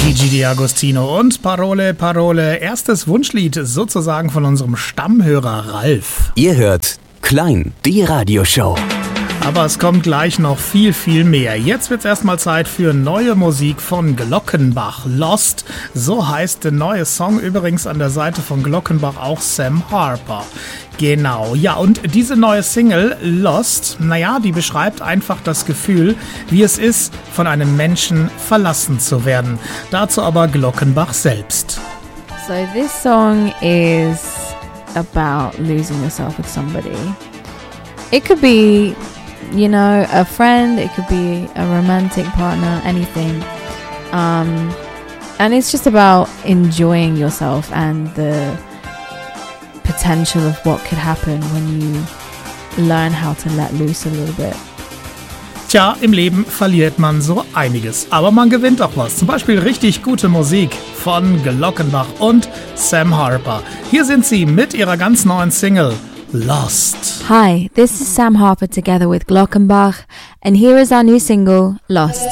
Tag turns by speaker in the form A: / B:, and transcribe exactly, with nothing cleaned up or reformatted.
A: Gigi D'Agostino und Parole, Parole. Erstes Wunschlied sozusagen von unserem Stammhörer Ralf.
B: Ihr hört Klein, die Radioshow.
A: Aber es kommt gleich noch viel, viel mehr. Jetzt wird's erstmal Zeit für neue Musik von Glockenbach. Lost, so heißt der neue Song, übrigens an der Seite von Glockenbach auch Sam Harper. Genau, ja, und diese neue Single, Lost, naja, die beschreibt einfach das Gefühl, wie es ist, von einem Menschen verlassen zu werden. Dazu aber Glockenbach selbst.
C: So this song is about losing yourself with somebody. It could be, you know, a friend, it could be a romantic partner, anything. Um, and it's just about enjoying yourself and the potential of what could happen when you learn how to let loose a little bit.
A: Tja, im Leben verliert man so einiges, aber man gewinnt auch was. Zum Beispiel richtig gute Musik von Glockenbach und Sam Harper. Hier sind sie mit ihrer ganz neuen Single Lost.
C: Hi, this is Sam Harper together with Glockenbach, and here is our new single, Lost.